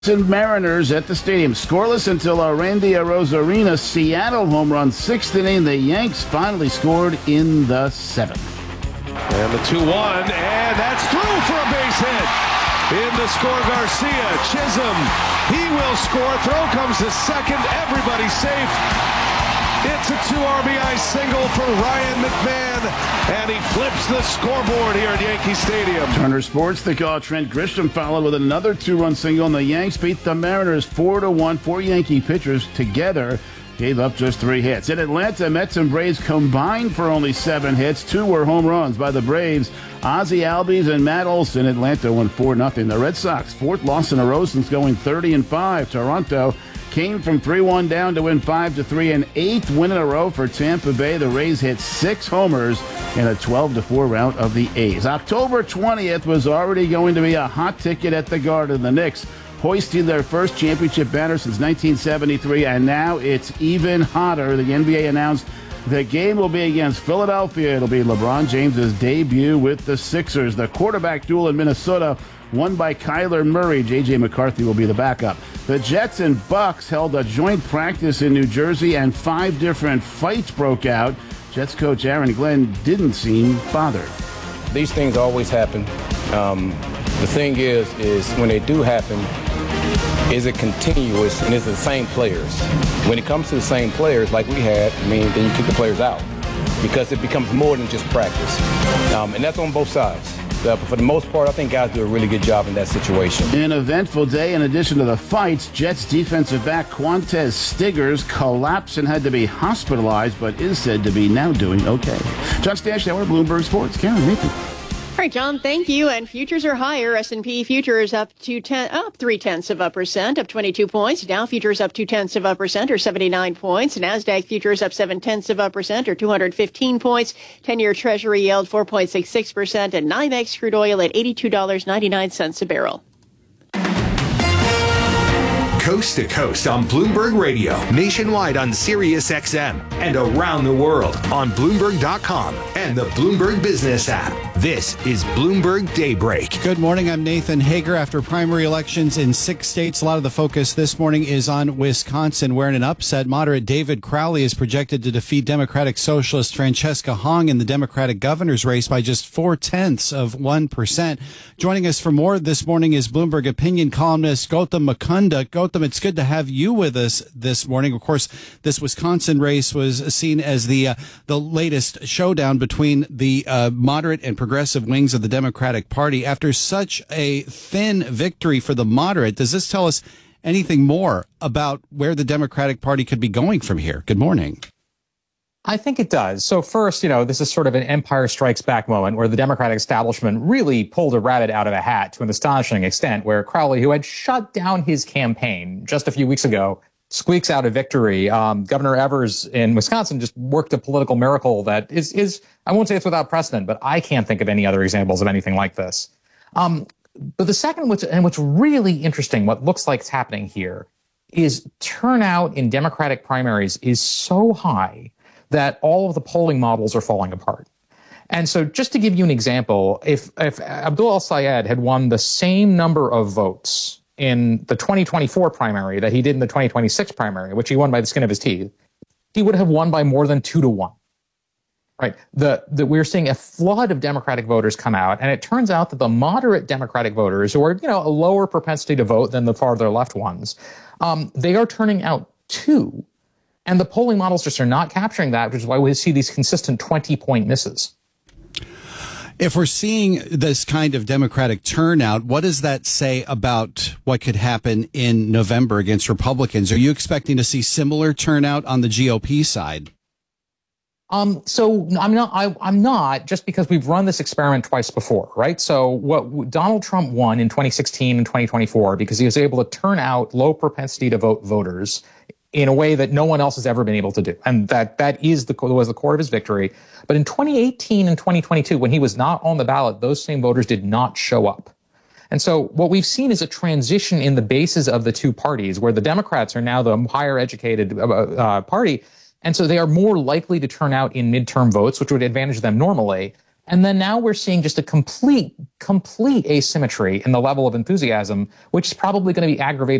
And Mariners at the stadium. Scoreless until Randy Arozarena Seattle home run. 6th inning, the Yanks finally scored in the 7th. And the 2-1, and that's through for a base hit. In to score Garcia. Chisholm, he will score. Throw comes to second. Everybody's safe. It's a 2 RBI single for Ryan McMahon, and he flips the scoreboard here at Yankee Stadium. Turner Sports, the call. Trent Grisham followed with another 2-run single, and the Yanks beat the Mariners 4-1. 4 Yankee pitchers together gave up just 3 hits. In Atlanta, Mets and Braves combined for only 7 hits. 2 were home runs by the Braves. Ozzie Albies and Matt Olson. Atlanta won 4-0. The Red Sox, 4th loss in a row since going 30-5. Toronto came from 3-1 down to win 5-3, an 8th win in a row for Tampa Bay. The Rays hit 6 homers in a 12-4 rout of the A's. October 20th was already going to be a hot ticket at the Garden. The Knicks hoisting their first championship banner since 1973, and now it's even hotter. The NBA announced the game will be against Philadelphia. It'll be LeBron James's debut with the Sixers. The quarterback duel in Minnesota won by Kyler Murray. J.J. McCarthy will be the backup. The Jets and Bucks held a joint practice in New Jersey, and 5 different fights broke out. Jets coach Aaron Glenn didn't seem bothered. These things always happen. The thing is when they do happen, is it continuous and is it the same players? When it comes to the same players like we had, then you kick the players out because it becomes more than just practice. And that's on both sides. But for the most part, I think guys do a really good job in that situation. An eventful day. In addition to the fights, Jets defensive back Quantez Stiggers collapsed and had to be hospitalized, but is said to be now doing okay. John Stanchauer, Bloomberg Sports. Karen, Nathan. All right, John, thank you. And futures are higher. S&P futures up 0.3%, up 22 points. Dow futures up 0.2%, or 79 points. NASDAQ futures up 0.7%, or 215 points. 10-year Treasury yield 4.66%, and NYMEX crude oil at $82.99 a barrel. Coast to coast on Bloomberg Radio, nationwide on Sirius XM, and around the world on Bloomberg.com and the Bloomberg Business app. This is Bloomberg Daybreak. Good morning. I'm Nathan Hager. After primary elections in 6 states, a lot of the focus this morning is on Wisconsin, where in an upset, moderate David Crowley is projected to defeat Democratic Socialist Francesca Hong in the Democratic governor's race by just 0.4%. Joining us for more this morning is Bloomberg opinion columnist Gautam Mukunda. Gautam, it's good to have you with us this morning. Of course, this Wisconsin race was seen as the latest showdown between the moderate and progressive wings of the Democratic Party. After such a thin victory for the moderate, does this tell us anything more about where the Democratic Party could be going from here? Good morning. I think it does. So first, this is sort of an Empire Strikes Back moment where the Democratic establishment really pulled a rabbit out of a hat to an astonishing extent, where Crowley, who had shut down his campaign just a few weeks ago, squeaks out a victory. Governor Evers in Wisconsin just worked a political miracle that is I won't say it's without precedent, but I can't think of any other examples of anything like this. But the second, what's really interesting, what looks like it's happening here, is turnout in Democratic primaries is so high that all of the polling models are falling apart. And so just to give you an example, if Abdul El-Sayed had won the same number of votes in the 2024 primary that he did in the 2026 primary, which he won by the skin of his teeth, he would have won by more than 2-1. Right? We're seeing a flood of Democratic voters come out, and it turns out that the moderate Democratic voters, who are, a lower propensity to vote than the farther left ones, they are turning out too. And the polling models just are not capturing that, which is why we see these consistent 20-point misses. If we're seeing this kind of Democratic turnout, what does that say about what could happen in November against Republicans? Are you expecting to see similar turnout on the GOP side? So I'm not, just because we've run this experiment twice before, right? So what Donald Trump won in 2016 and 2024 because he was able to turn out low propensity to vote voters in a way that no one else has ever been able to do. And that was the core of his victory. But in 2018 and 2022, when he was not on the ballot, those same voters did not show up. And so what we've seen is a transition in the bases of the two parties, where the Democrats are now the higher educated party. And so they are more likely to turn out in midterm votes, which would advantage them normally. And then now we're seeing just a complete asymmetry in the level of enthusiasm, which is probably going to be aggravated